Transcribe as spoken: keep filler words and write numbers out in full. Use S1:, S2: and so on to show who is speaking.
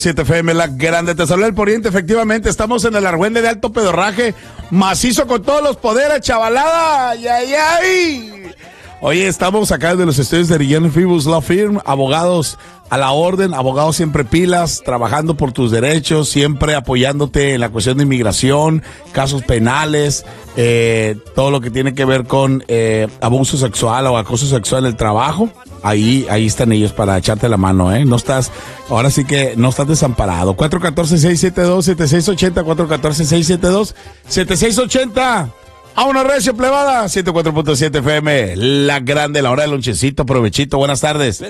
S1: siete F M, la grande, te saluda el poniente, efectivamente, estamos en el Argüende de alto pedorraje, macizo con todos los poderes, chavalada, ay, ay, ay. Oye, estamos acá de los estudios de Rillén Fibus Law Firm, abogados a la orden, abogados siempre pilas, trabajando por tus derechos, siempre apoyándote en la cuestión de inmigración, casos penales, eh, todo lo que tiene que ver con eh, abuso sexual o acoso sexual en el trabajo. Ahí, ahí están ellos para echarte la mano, ¿eh? No estás, ahora sí que no estás desamparado. cuatro uno cuatro, seis siete dos, siete seis ocho cero, cuatro uno cuatro, seis siete dos, siete seis ocho cero. A una recio plebada, ciento cuatro punto siete F M, la grande, la hora del lonchecito, provechito, buenas tardes.